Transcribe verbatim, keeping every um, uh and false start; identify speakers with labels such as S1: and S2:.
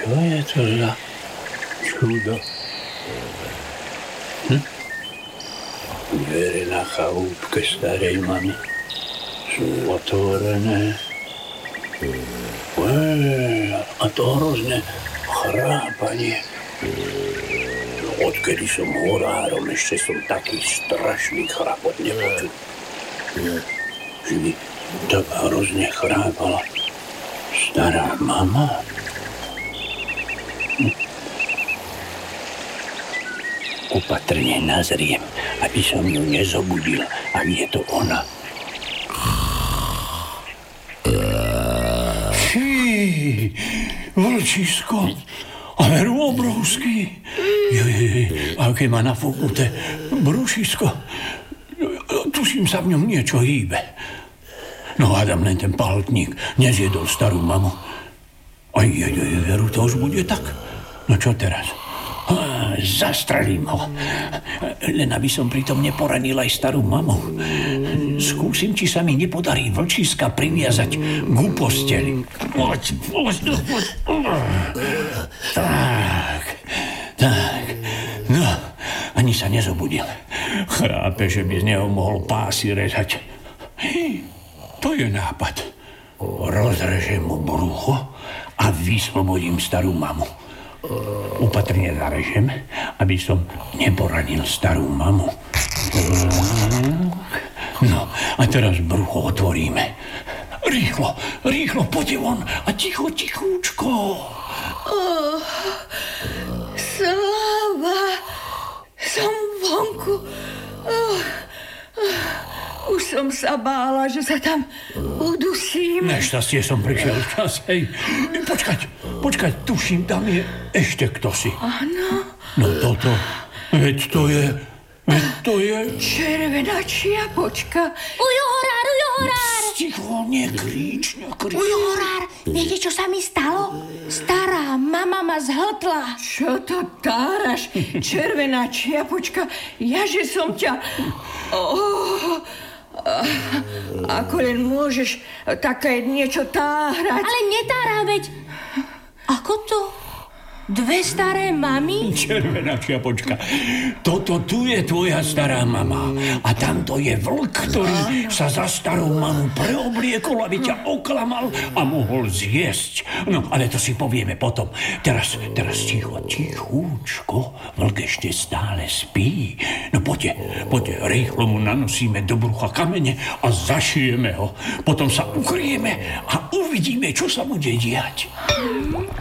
S1: Čo je to za čudo? Hm? Dvere na chalúbke starej mamy sú otvorené. Ué, a to hrozné chrápanie. Odkedy som horárom, ešte som taký strašný chrapot nepočul. Že by tak hrozne chrápala stará mama. Opatrne nazriem, aby som ju nezobudil, ak je to ona. Fí, vlčisko, ale obrovský. Jej, aké má nafúknuté brušisko. Tuším sa v ňom niečo hýbe. No hádam, len ten paltník nezjedol starú mamu. Aj, aj, aj, veru, to už bude tak. No čo teraz? Á, zastrelím ho. Len aby som pritom neporanil aj starú mamu. Skúsim, či sa mi nepodarí vlčiska priviazať k posteli. Poď, poď, poď. Tak, tak. No, ani sa nezobudil. Chrápe, že by z neho mohol pásy rezať. Hej, to je nápad. Rozrežem mu brucho a vyslobodím starú mamu. Upatrne zarežem, aby som neporanil starú mamu. No, a teraz brucho otvoríme. Rýchlo, rýchlo, poďte von a ticho, tichúčko.
S2: Oh, sláva, som vonku. Oh, oh, už som sa bála, že sa tam udusím.
S1: Našťastie som prišiel včas, hej. Počkať, počkať, tuším, tam je ešte kdosi.
S2: Áno.
S1: No toto, veď to je, veď to je...
S2: Červená čiapočka.
S3: Ujo, horár, ujo, horár.
S1: Ticho, nekrič, nekrič.
S3: Ujo, horár, viete, čo sa mi stalo? Stará mama ma zhltla.
S2: Čo to táraš, červená čiapočka? Ja, že som ťa... Oh, ako len môžeš také niečo táhrať?
S3: Ale netárá, veď... Ako to? Dve staré mamy?
S1: Červená čiapočka, toto tu je tvoja stará mama. A tamto je vlk, ktorý sa za starú mamu preobliekol, aby ťa oklamal a mohol zjesť. No, ale to si povieme potom. Teraz, teraz ticho, tichúčko. Vlk ešte stále spí. No poďte, poďte, rýchlo mu nanosíme do brucha kamene a zašijeme ho. Potom sa ukryjeme a uvidíme, čo sa bude diať.